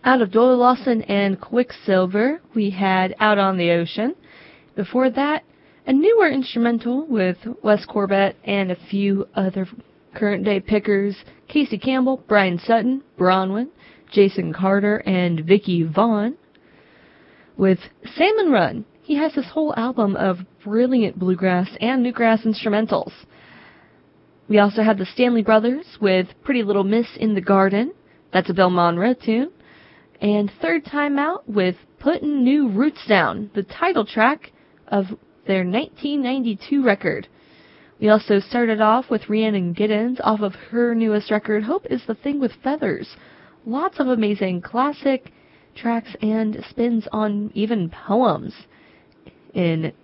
Out of Doyle Lawson and Quicksilver, we had Out on the Ocean. Before that, a newer instrumental with Wes Corbett and a few other current-day pickers, Casey Campbell, Brian Sutton, Bronwyn, Jason Carter, and Vicky Vaughn. With Salmon Run, he has this whole album of brilliant bluegrass and newgrass instrumentals. We also had the Stanley Brothers with Pretty Little Miss in the Garden. That's a Bill Monroe tune. And Third Time Out with Puttin' New Roots Down, the title track of their 1992 record. We also started off with Rhiannon Giddens off of her newest record, Hope is the Thing with Feathers. Lots of amazing classic tracks and spins on even poems in